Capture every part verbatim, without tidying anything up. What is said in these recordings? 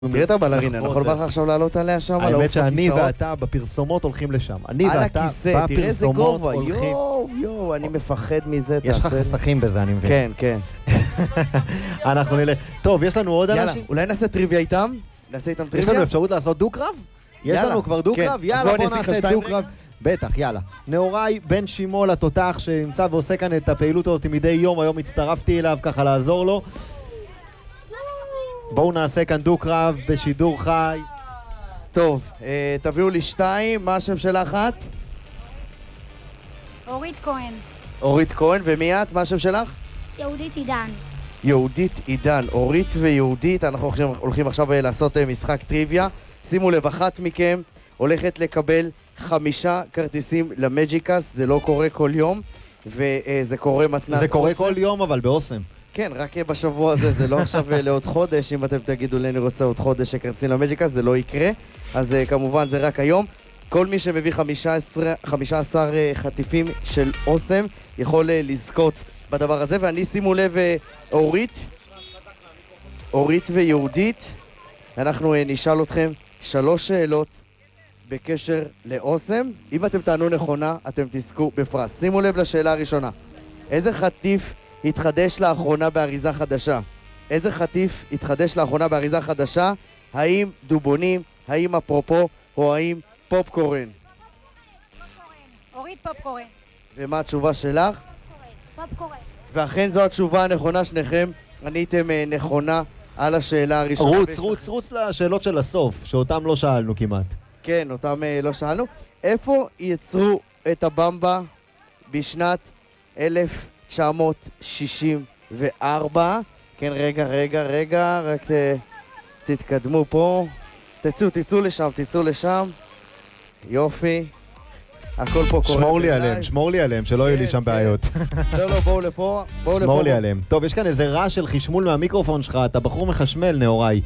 תראה את הבלרינה, נכון בא לך עכשיו לעלות עליה שם? האמת שאני ואתה בפרסומות הולכים לשם. אני ואתה בפרסומות הולכים... יואו, יואו, אני מפחד מזה. יש לך חסכים בזה, אני מבין. כן, כן. אנחנו נלך. טוב, יש לנו עוד אנשים? יאללה, אולי נעשה טריוויה איתם? נעשה איתם טריוויה? יש לנו אפשרות לעשות דו-קרב? יש לנו כבר דו-קרב? יאללה, בוא נעשה דו-קרב. בטח, יאללה. נאורי בן שימול התותח שנמצא ועושה כאן את הפעילות הזאת מדי יום, היום הצטרפתי אליו ככה לעזור לו. בואו נעשה כאן דו-קרב בשידור חי. טוב, אה, תביאו לי שתיים, מה השם של אחת? אורית כהן. אורית כהן, ומי את? מה השם שלך? יהודית עידן. יהודית עידן, אורית ויהודית, אנחנו הולכים, הולכים עכשיו לעשות משחק טריוויה. שימו לב, אחת מכם הולכת לקבל חמישה כרטיסים למג'יקס, זה לא קורה כל יום, וזה קורה מתנת זה קורה אוסם. כל יום אבל באוסם. כן, רק בשבוע הזה, זה לא עכשיו לעוד חודש, אם אתם תגידו לי אני רוצה עוד חודש שכרטיסים למג'יקס, זה לא יקרה, אז כמובן זה רק היום. כל מי שמביא חמישה עשר חטיפים של אוסם יכול לזכות בדבר הזה, ואני שימו לב, אורית, אורית ויהודית, אנחנו נשאל אתכם שלוש שאלות בקשר לאוסם. אם אתם תענו נכונה, אתם תזכו בפרס. שימו לב לשאלה הראשונה. איזה חטיף התחדש לאחרונה באריזה חדשה? איזה חטיף התחדש לאחרונה באריזה חדשה? האם דובונים, האם אפרופו, או האם פופקורן? אורית פופקורן. ומה התשובה שלך? פופקורן. ואכן זו התשובה הנכונה, שניכם עניתם נכונה על השאלה הראשונה. רוץ, רוץ, רוץ לשאלות של הסוף, שאותם לא שאלנו כמעט. כן, אותם לא שאלנו. איפה יצרו את הבמבה בשנת אלף תשע מאות שישים וארבע? כן, רגע, רגע, רגע, רק uh, תתקדמו פה. תצאו, תצאו לשם, תצאו לשם. יופי. הכל פה קורה. שמור לי עליהם, שמור לי עליהם, שלא יהיו לי שם בעיות. לא, לא, בואו לפה, בואו לפה. שמור לי עליהם. טוב, יש כאן איזה רעש של חשמול מהמיקרופון שלך, אתה בחור מחשמל, נאורי.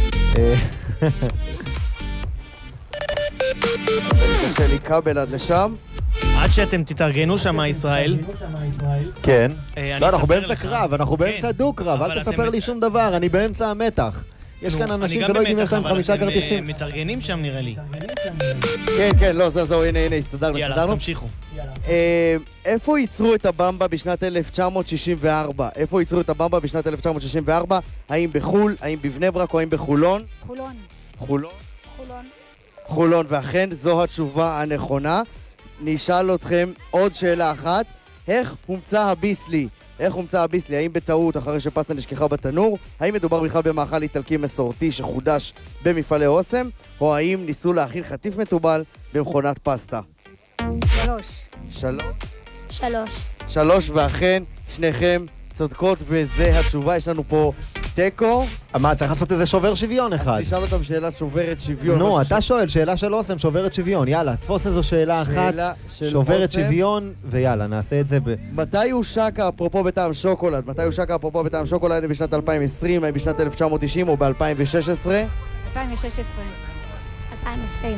קשה לי כבל עד לשם. עד שאתם תתארגנו שם ישראל. כן. אה, לא, אנחנו אספר באמצע לך. קרב, אנחנו כן. באמצע דו-קרב, אבל אל אתם- תספר לי שום דבר, אני באמצע המתח. יש נו, כאן אני אנשים גם שלא יודעים במתח, יש להם אבל חמישה אתם, אה, כרטיסים. מתארגנים שם נראה לי. כן, כן, לא, זהו, זהו, הנה, הנה, הסתדרנו, יאללה, אז הסתדרנו. תמשיכו. אה, איפה ייצרו את הבמבה בשנת אלף תשע מאות שישים וארבע? איפה ייצרו את הבמבה בשנת אלף תשע מאות שישים וארבע? האם בחול, האם בבני ברק או האם בחולון? חולון. חולון? חולון. חולון, ואכן זו התשובה הנכונה. נשאל אתכם עוד שאלה אחת. איך הומצא הביסלי? איך הומצא הביסלי? האם בטעות אחרי שפסטה נשכחה בתנור? האם מדובר בכלל במאכל איטלקי מסורתי שחודש במפעלי אוסם? או האם ניסו להכין חטיף מתובל במכונת פסטה? שלוש. שלוש. שלוש. שלוש, ואכן שניכם צודקות, וזה התשובה. יש לנו פה טקו. מה, צריך לעשות איזה שובר שוויון אז אחד. תשאל אותם שאלה שוברת שוויון. נו, משהו אתה שואל, שאלה של אוסם שוברת שוויון, יאללה, תפוס איזו שאלה אחת, שאלה של שוברת אוסם. שוויון, ויאללה, נעשה את זה ב... מתי הושק אפרופו בטעם שוקולד? מתי הושק אפרופו בטעם שוקולד? בשנת אלפיים ועשרים, האם בשנת אלף תשע מאות תשעים או ב-אלפיים ושש עשרה? אלפיים ושש עשרה. אלפיים ועשרים.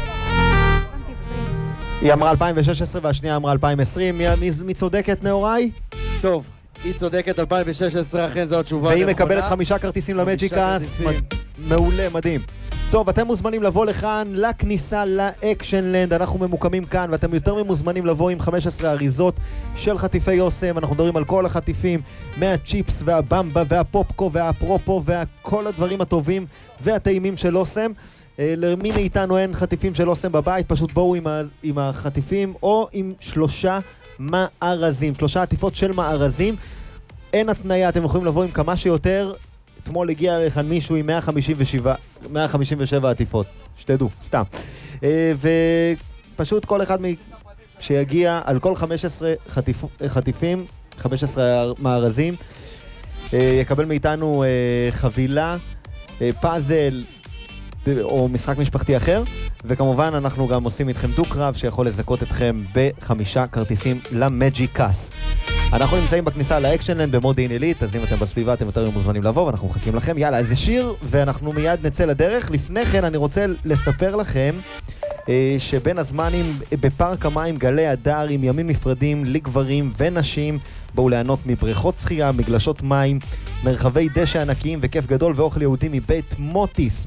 היא אמרה אלפיים ושש עשרה והשנייה אמרה אלפיים ועשרים, מי, מי, מי צודקת נאורי? טוב, היא צודקת, אלפיים ושש עשרה, אכן זו התשובה והיא הנכונה. מקבלת חמישה כרטיסים למג'יקס, כרטיסים. מעולה, מדהים. טוב, אתם מוזמנים לבוא לכאן, לכניסה לאקשנלנד, אנחנו ממוקמים כאן, ואתם יותר ממוזמנים לבוא עם חמש עשרה אריזות של חטיפי אוסם, אנחנו מדברים על כל החטיפים, מהצ'יפס והבמבה והפופקו והאפרופו וכל הדברים הטובים והטעימים של אוסם. למי מאיתנו אין חטיפים של אוסם בבית, פשוט בואו עם, ה- עם החטיפים או עם שלושה מארזים, שלושה עטיפות של מארזים. אין התניה, אתם יכולים לבוא עם כמה שיותר. אתמול הגיע לכאן מישהו עם מאה חמישים ושבע עטיפות, שתדעו, סתם. אה, ופשוט כל אחד מ... שיגיע על כל חמש עשרה חטיפ... חטיפים, חמש עשרה מארזים, אה, יקבל מאיתנו אה, חבילה, אה, פאזל, או משחק משפחתי אחר, וכמובן אנחנו גם עושים איתכם דו-קרב שיכול לזכות אתכם בחמישה כרטיסים למג'יקס. אנחנו נמצאים בכניסה לאקשנלנד במודיעין עילית, אז אם אתם בסביבה אתם יותר מוזמנים לבוא ואנחנו מחכים לכם. יאללה, איזה שיר ואנחנו מיד נצא לדרך. לפני כן אני רוצה לספר לכם אה, שבין הזמנים בפארק המים גלי הדר עם ימים נפרדים לגברים ונשים. בואו ליהנות מבריכות שחייה, מגלשות מים, מרחבי דשא ענקיים וכיף גדול ואוכל יהודי מבית מוטיס